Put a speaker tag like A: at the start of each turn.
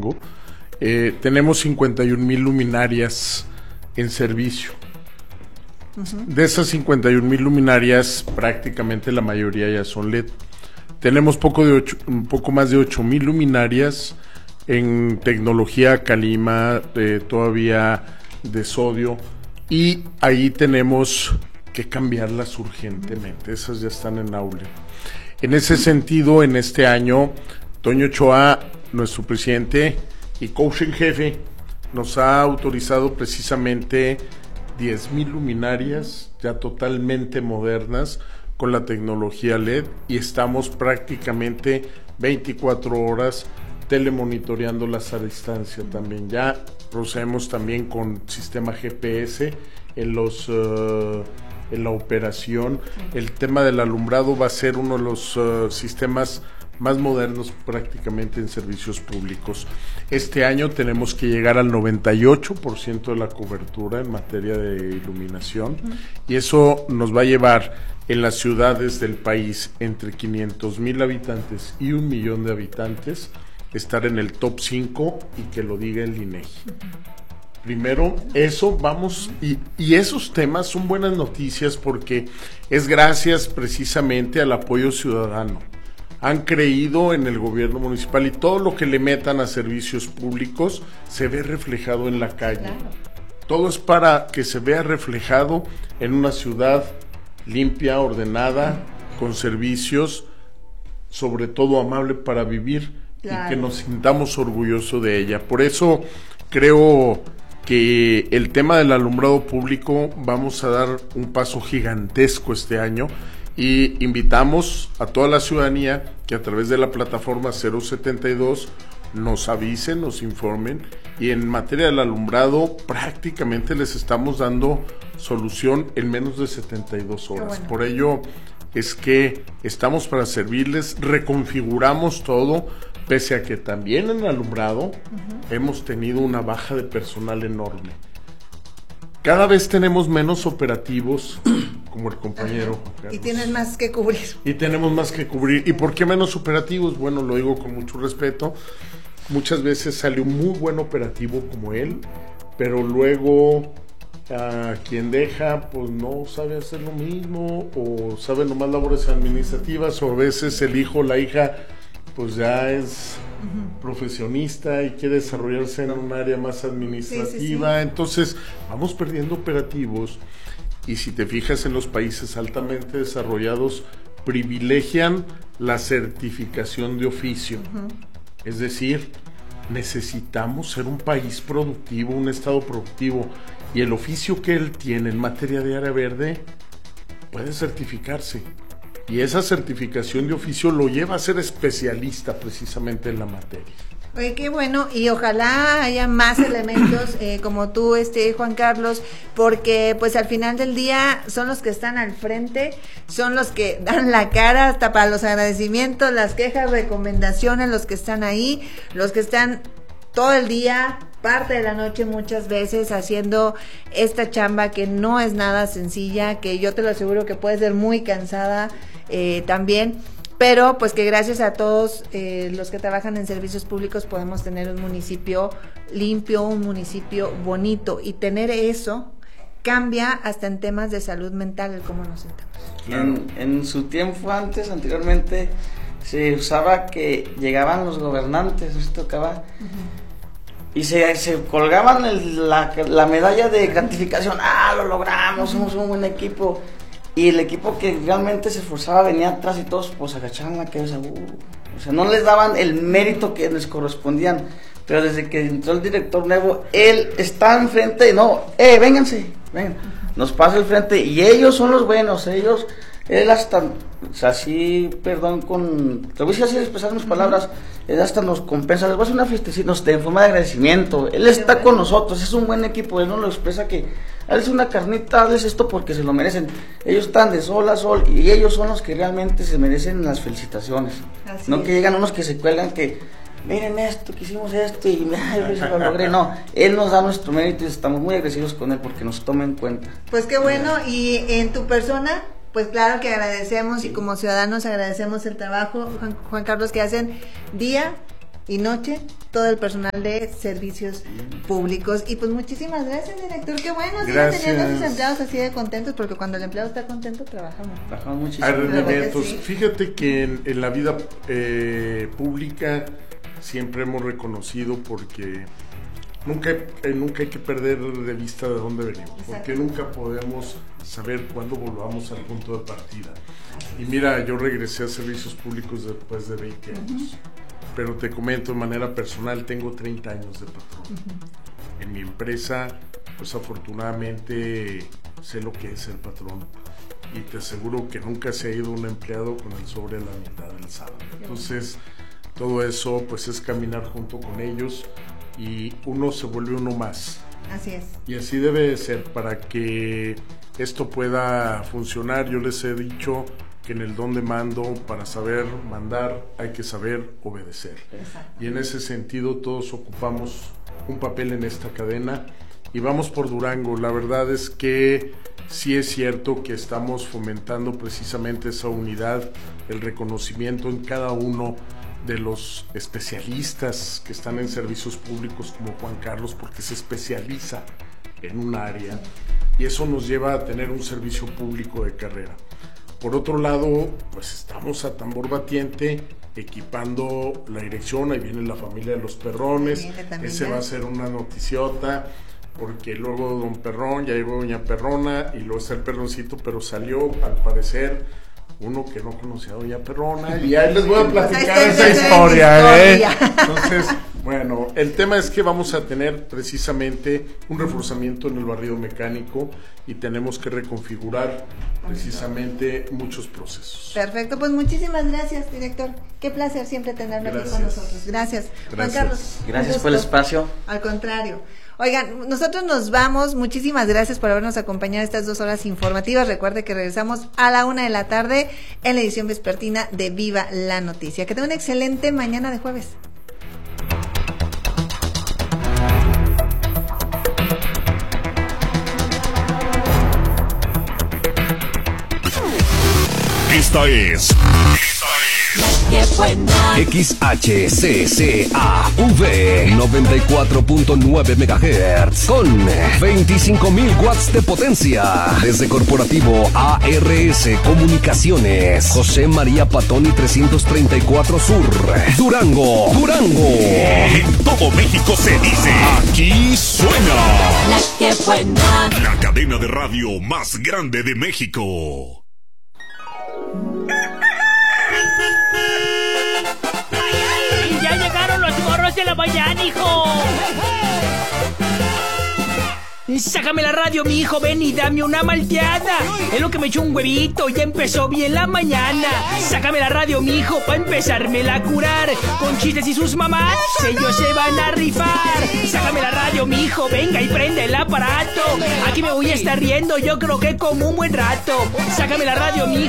A: Durango, tenemos 51,000 luminarias en servicio. De esas 51,000 luminarias, prácticamente la mayoría ya son LED. Tenemos un poco más de 8,000 luminarias en tecnología Calima, todavía de sodio, y ahí tenemos que cambiarlas urgentemente. Esas ya están en aule. En ese sentido, en este año, Toño Ochoa, nuestro presidente y coach en jefe, nos ha autorizado precisamente 10,000 luminarias ya totalmente modernas con la tecnología LED, y estamos prácticamente 24 horas telemonitoreándolas a distancia también. Ya procedemos también con sistema GPS en la operación. El tema del alumbrado va a ser uno de los sistemas más modernos prácticamente en servicios públicos. Este año tenemos que llegar al 98% de la cobertura en materia de iluminación, y eso nos va a llevar en las ciudades del país entre 500,000 habitantes y 1,000,000 de habitantes estar en el top 5 y que lo diga el INEGI. Primero, eso vamos, y esos temas son buenas noticias porque es gracias precisamente al apoyo ciudadano. Han creído en el gobierno municipal, y todo lo que le metan a servicios públicos se ve reflejado en la calle. Claro. Todo es para que se vea reflejado en una ciudad limpia, ordenada, con servicios, sobre todo amable para vivir. Claro. Y que nos sintamos orgullosos de ella. Por eso creo que el tema del alumbrado público vamos a dar un paso gigantesco este año, y invitamos a toda la ciudadanía que a través de la plataforma 072 nos avisen, nos informen, y en materia del alumbrado prácticamente les estamos dando solución en menos de 72 horas. Bueno. Por ello es que estamos para servirles, reconfiguramos todo, pese a que también en alumbrado hemos tenido una baja de personal enorme. Cada vez tenemos menos operativos, como el compañero Carlos.
B: Y tienen más que cubrir.
A: Y tenemos más que cubrir. ¿Y por qué menos operativos? Bueno, lo digo con mucho respeto. Muchas veces sale un muy buen operativo como él, pero luego a quien deja, pues no sabe hacer lo mismo, o sabe nomás labores administrativas, o a veces el hijo o la hija pues ya es profesionista y quiere desarrollarse en un área más administrativa. Sí. Entonces vamos perdiendo operativos, y si te fijas en los países altamente desarrollados privilegian la certificación de oficio. Es decir, necesitamos ser un país productivo, un estado productivo, y el oficio que él tiene en materia de área verde puede certificarse. Y esa certificación de oficio lo lleva a ser especialista precisamente en la materia.
B: Oye, qué bueno, y ojalá haya más elementos como tú, Juan Carlos, porque pues al final del día son los que están al frente, son los que dan la cara hasta para los agradecimientos, las quejas, recomendaciones, los que están ahí, los que están todo el día, parte de la noche muchas veces haciendo esta chamba que no es nada sencilla, que yo te lo aseguro que puede ser muy cansada también, pero pues que gracias a todos los que trabajan en servicios públicos podemos tener un municipio limpio, un municipio bonito, y tener eso cambia hasta en temas de salud mental, el cómo nos sentamos.
C: En su tiempo anteriormente se usaba que llegaban los gobernantes, se tocaba y se colgaban la medalla de gratificación. Lo logramos, somos un buen equipo. Y el equipo que realmente se esforzaba venía atrás, y todos pues agachaban la cabeza. O sea, no les daban el mérito que les correspondían. Pero desde que entró el director nuevo, él está enfrente y vénganse, vengan, nos pasa el frente, y ellos son los buenos, él hasta, o sea, así, perdón, te voy a decir así, expresar mis palabras, él hasta nos compensa, les voy a hacer una fiestecita en forma de agradecimiento, él está con nosotros, es un buen equipo, él nos lo expresa que, hazles una carnita, hazles esto porque se lo merecen, ellos están de sol a sol, y ellos son los que realmente se merecen las felicitaciones, así no es. Que llegan unos que se cuelgan que, miren esto, que hicimos esto, y yo lo logré, no, él nos da nuestro mérito y estamos muy agradecidos con él porque nos toma en cuenta.
B: Pues qué bueno, y en tu persona, pues claro que agradecemos, y como ciudadanos agradecemos el trabajo, Juan Carlos, que hacen día y noche todo el personal de servicios públicos. Y pues muchísimas gracias, director. Qué bueno, sigan teniendo a sus empleados así de contentos, porque cuando el empleado está contento, trabajamos
C: muchísimo.
B: Sí.
A: Fíjate que en la vida pública siempre hemos reconocido, porque nunca hay que perder de vista de dónde venimos. Exacto. Porque nunca podemos saber cuándo volvamos al punto de partida. Y mira, yo regresé a servicios públicos después de 20 años. Pero te comento de manera personal, tengo 30 años de patrón. En mi empresa, pues afortunadamente sé lo que es ser patrón. Y te aseguro que nunca se ha ido un empleado con el sobre a la mitad del sábado. Entonces, todo eso pues es caminar junto con ellos y uno se vuelve uno más.
B: Así es.
A: Y así debe de ser para que esto pueda funcionar. Yo les he dicho que en el don de mando, para saber mandar, hay que saber obedecer. Exacto. Y en ese sentido todos ocupamos un papel en esta cadena y vamos por Durango. La verdad es que sí es cierto que estamos fomentando precisamente esa unidad, el reconocimiento en cada uno de los especialistas que están en servicios públicos como Juan Carlos, porque se especializa en un área y eso nos lleva a tener un servicio público de carrera. Por otro lado, pues estamos a tambor batiente equipando la dirección. Ahí viene la familia de los Perrones. Ese va a ser una noticiota, porque luego don Perrón, ya llegó doña Perrona y luego está el Perroncito, pero salió al parecer uno que no conocía a doña Perrona y ahí les voy a platicar esa historia. Entonces, bueno, el tema es que vamos a tener precisamente un reforzamiento en el barrido mecánico y tenemos que reconfigurar precisamente muchos procesos.
B: Perfecto, pues muchísimas gracias, director. Qué placer siempre tenerlo aquí con nosotros. Gracias. Juan Carlos.
C: Gracias por el espacio.
B: Al contrario. Oigan, nosotros nos vamos. Muchísimas gracias por habernos acompañado estas 2 horas informativas. Recuerde que regresamos a la 1:00 p.m. en la edición vespertina de Viva la Noticia. Que tenga una excelente mañana de jueves.
D: Esta es XHCCAV 94.9 MHz con 25,000 watts de potencia. Desde Corporativo ARS Comunicaciones, José María Patoni 334 Sur, Durango. En todo México se dice, aquí suena la cadena de radio más grande de México.
E: ¡Ya llegaron los morros de la mañana, hijo! Sácame la radio, mi hijo, ven y dame una malteada. Es lo que me echó un huevito, ya empezó bien la mañana. Sácame la radio, mi hijo, pa' empezármela a curar. Con chistes y sus mamás, ellos se van a rifar. Sácame la radio, mi hijo, venga y prende el aparato. Aquí me voy a estar riendo, yo creo que como un buen rato. Sácame la radio, mi hijo.